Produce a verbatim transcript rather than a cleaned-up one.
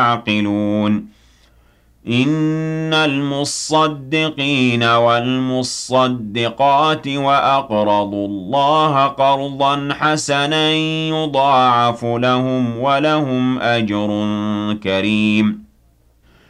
يعقلون إن المصدقين والمصدقات وأقرضوا الله قرضا حسنا يضاعف لهم ولهم أجر كريم